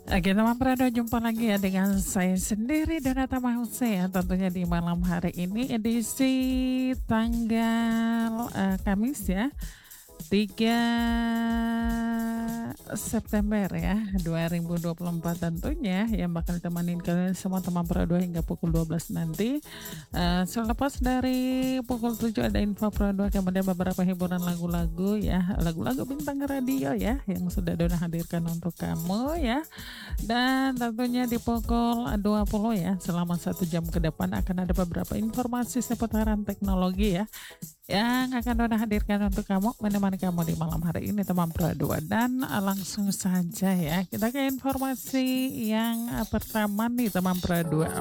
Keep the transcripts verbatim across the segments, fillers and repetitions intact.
Oke, teman Prado, jumpa lagi ya dengan saya sendiri Donata Mahuse ya, tentunya di malam hari ini edisi tanggal eh, Kamis ya, tiga September ya dua ribu dua puluh empat, tentunya yang bakal ditemenin kalian semua teman Prado hingga pukul dua belas nanti. Eh, selepas dari pukul tujuh ada info Prado, kemudian beberapa hiburan lagu-lagu ya, lagu-lagu bintang radio ya yang sudah Dona hadirkan untuk kamu ya. Dan tentunya di pukul dua puluh ya, selama satu jam ke depan akan ada beberapa informasi seputaran teknologi ya yang akan Dona hadirkan untuk kamu, menemani kamu di malam hari ini teman Pro dua. Dan uh, langsung saja ya, kita ke informasi yang uh, pertama nih teman Pro dua.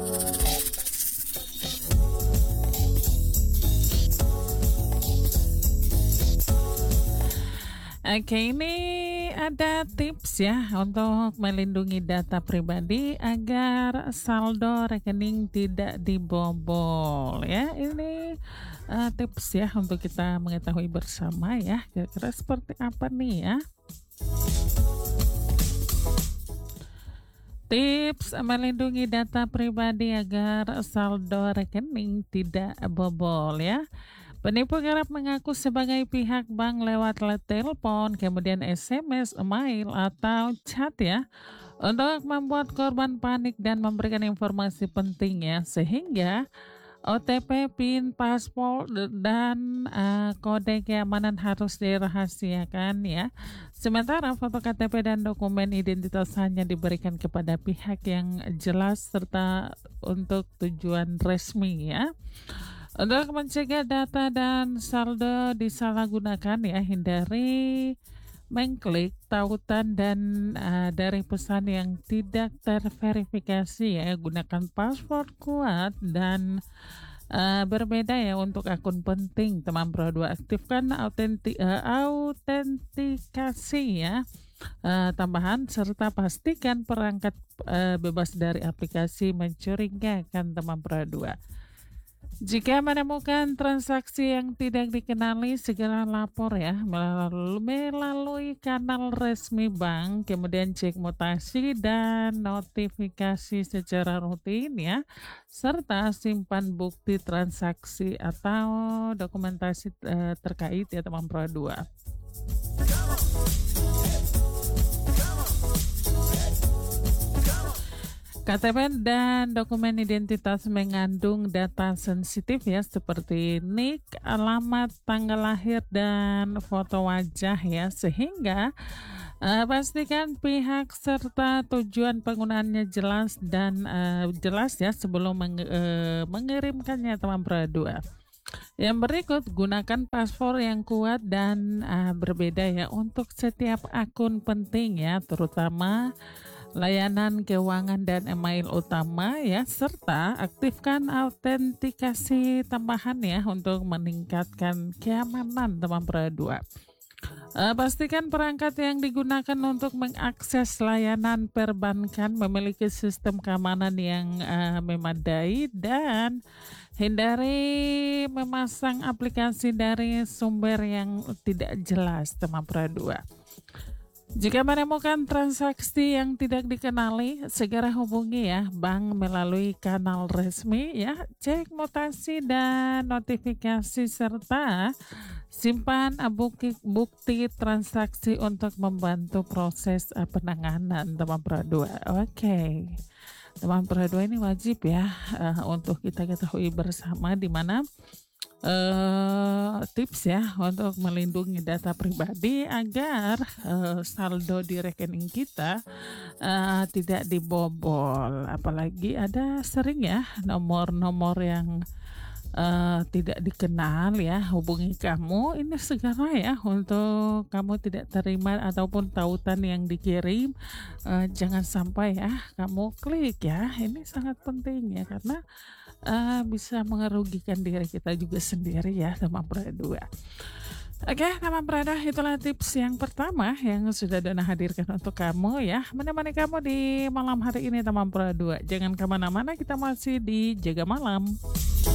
Oke, ini ada tips ya untuk melindungi data pribadi agar saldo rekening tidak dibobol ya. Ini uh, tips ya untuk kita mengetahui bersama ya, kira-kira seperti apa nih ya. Tips melindungi data pribadi agar saldo rekening tidak bobol ya. Penipu kerap mengaku sebagai pihak bank lewat telepon, kemudian S M S, email, atau chat ya, untuk membuat korban panik dan memberikan informasi penting ya, sehingga O T P, PIN, paspor, dan uh, kode keamanan harus dirahasiakan ya. Sementara foto K T P dan dokumen identitas hanya diberikan kepada pihak yang jelas serta untuk tujuan resmi ya. Untuk mencegah data dan saldo disalahgunakan ya, hindari mengklik tautan dan uh, dari pesan yang tidak terverifikasi ya. Gunakan password kuat dan uh, berbeda ya untuk akun penting teman Pro dua. Aktifkan autenti, uh, autentikasi ya uh, tambahan, serta pastikan perangkat uh, bebas dari aplikasi mencurigakan teman Pro dua. Jika menemukan transaksi yang tidak dikenali, segera lapor ya melalui, melalui kanal resmi bank, kemudian cek mutasi dan notifikasi secara rutin ya, serta simpan bukti transaksi atau dokumentasi eh, terkait ya teman Pro dua. K T P dan dokumen identitas mengandung data sensitif ya, seperti nik, alamat, tanggal lahir, dan foto wajah ya, sehingga uh, pastikan pihak serta tujuan penggunaannya jelas dan uh, jelas ya sebelum meng, uh, mengirimkannya teman Pro dua. Yang berikut, gunakan password yang kuat dan uh, berbeda ya untuk setiap akun penting ya, terutama layanan keuangan dan email utama ya, serta aktifkan autentikasi tambahan ya untuk meningkatkan keamanan teman Pro dua. Uh, pastikan perangkat yang digunakan untuk mengakses layanan perbankan memiliki sistem keamanan yang uh, memadai, dan hindari memasang aplikasi dari sumber yang tidak jelas teman Pro dua. Jika menemukan transaksi yang tidak dikenali, segera hubungi ya bank melalui kanal resmi ya, cek mutasi dan notifikasi, serta simpan bukti, bukti transaksi untuk membantu proses penanganan teman Pro dua. Oke, teman Pro dua, ini wajib ya uh, untuk kita ketahui bersama, di mana Uh, tips ya untuk melindungi data pribadi agar uh, saldo di rekening kita uh, tidak dibobol. Apalagi ada sering ya nomor-nomor yang uh, tidak dikenal ya hubungi kamu. Ini segera ya untuk kamu tidak terima ataupun tautan yang dikirim, uh, jangan sampai ya kamu klik ya. Ini sangat penting ya, karena uh, bisa mengerugikan diri kita juga sendiri ya teman Pro dua. Oke teman Pro dua, itulah tips yang pertama yang sudah Dona hadirkan untuk kamu ya, menemani kamu di malam hari ini teman Pro dua. Jangan kemana-mana, kita masih di Jaga Malam.